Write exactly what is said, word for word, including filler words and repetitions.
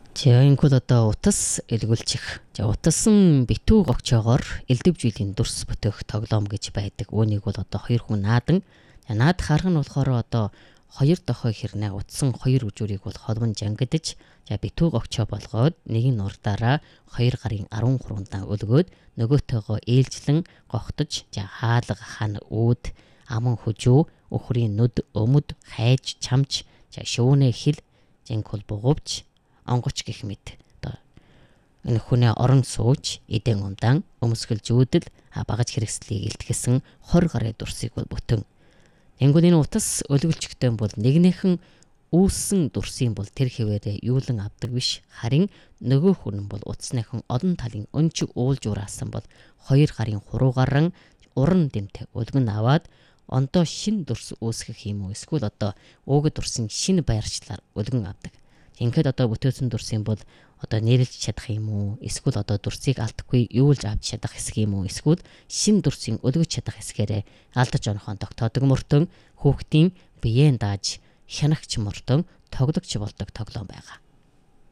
За энэ бол одоо утас эргүүлчих. За утасан битүү гогчоогоор элдвжилийн дүрс бүтээх тоглоом гэж байдаг. Үүнийг бол одоо хоёр хүн наадан. За наадах арга нь болохоор одоо хоёр дохой хэрнээ утсан хоёр үжүүрийг бол холбон жангидж, за битүү гогчоо болгоод нэг нь урдаараа хоёр гарын арван гуравдаа өлгөөд нөгөөтөөгөө ээлжлэн гогтож, за хаалга хан үүд аман хөжөө өхрийн нүд өмд хайж чамч, за шүүнэ хил зинхул бугувч онгоч гэх мэт одоо энэ хүнээ орон сууж эдэн ундаан өмсгөл зүүдэл багаж хэрэгслийг илтгэсэн хор гарын дүрсийг бол бүтэн. Тэнгүүл энэ утас өлгөлчгтэй бол нэгнийхэн үүссэн дүрсийн бол тэр хэвээрээ юулан авдаг биш, харин нөгөө хүн бол утасныхан олон талын өнчөг уулж ураасан бол хоёр гарын хуруугаран уран дэмтэй өлгөн аваад ондоо шин дүрс үүсгэх юм уу, эсвэл одоо уугд дүрсийн шинэ байрчлаар өлгөн авдаг. Ингээд одоо бүтээсэн дүрсийн бол одоо нэрлж чадах юм уу, эсвэл одоо дүрсийг алдахгүй юулж авч чадах хэсэг юм уу, эсвэл шин дүрсийн өлгөж чадах хэсгээрээ алдаж онохон тогтоодог мөртөн хүүхдийн биеэн дааж хянагч мөртөн тоглогч болдог тоглоом байгаа.